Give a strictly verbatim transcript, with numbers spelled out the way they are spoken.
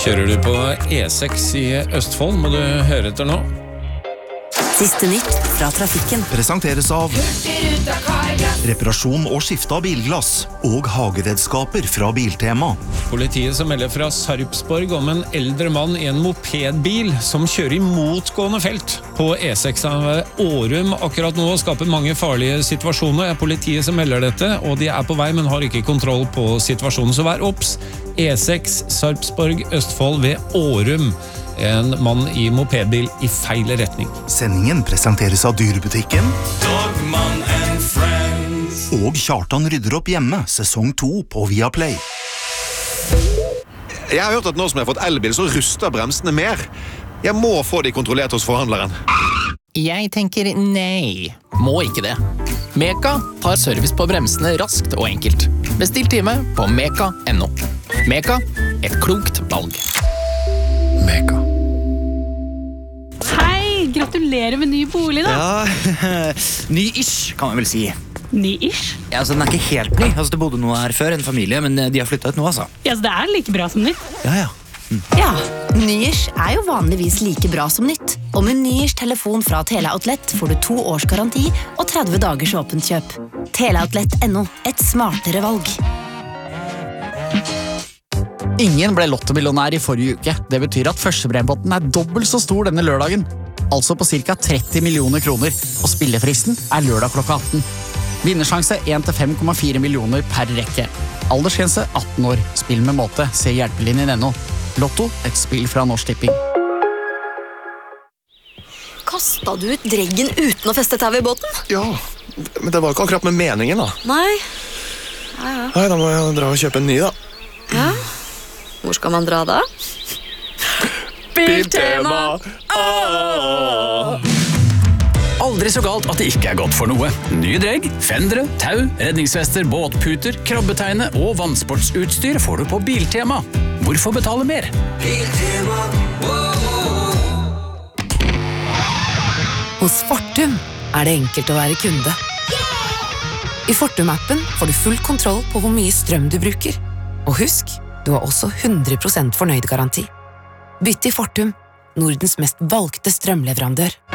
Kjører du på E seks i Østfold, må du høre etter nå. Siste nytt fra trafikken. Presenteres av reparasjon og skifte av bilglass og hageredskaper fra Biltema. Politiet som melder fra Sarpsborg om en eldre mann i en mopedbil som kjører i motgående felt på E seks av Årum akkurat nå og skaper mange farlige situasjoner. Det er politiet som melder dette, og de er på vei, men har ikke kontroll på situasjonen. Så vær obs. E seks Sarpsborg Østfold ved Årum. En mann i mopedbil i feil retning. Sendingen presenteres av Dyrbutikken Dogman and Friends. og Kjartan rydder opp hjemme, sesong to på Viaplay. Jeg har hørt at nå som jeg har fått elbil, så ruster bremsene mer. Jeg må få de kontrollert hos forhandleren. Jeg tenker nei. Må ikke det. Meka tar service på bremsene raskt og enkelt. Bestill time på meka punktum no. Meka, et klokt valg. Mega. Hei, gratulerer med ny bolig da. Ja, ny-ish kan man vel si. Ny-ish? Ja, altså den er ikke helt ny. Altså det bodde noe her før, en familie, men de har flyttet ut nå, altså. Ja, så det er like bra som nytt. Ja, ja. Mm. Ja, ny-ish er jo vanligvis like bra som nytt. Og med ny-ish telefon fra Teleoutlet får du to års garanti og tretti dagers åpent kjøp. Teleoutlet punktum no, et smartere valg. Ingen ble lottomillionær i forrige uke. Det betyr at førstepremiepotten er dobbelt så stor denne lørdagen. Altså på cirka tretti millioner kroner. Og spillefristen er lørdag klokka atten. Vinnersjanse en til fem komma fire millioner per rekke. Aldersgrense atten år. Spill med måte. Se hjelpelinjen punktum no. Lotto, et spill fra Norsk Tipping. Kastet du ut dreggen uten å feste tau i båten? Ja, men det var ikke akkurat med meningen da. Nei. Ja, ja. Nei, da må jeg dra og kjøpe en ny da. Ja. Hvor skal man dra da? Biltema! Aldri så galt at det ikke er godt for noe. Nye dregg, fendere, tau, redningsvester, båtputer, krabbeteine og vannsportsutstyr får du på Biltema. Hvorfor betale mer? Biltema. Hos Fortum er det enkelt å være kunde. I Fortum-appen får du full kontroll på hvor mye strøm du bruker. Og husk, du har også hundre prosent fornøyd garanti. Bytt til Fortum, Nordens mest valgte strømleverandør.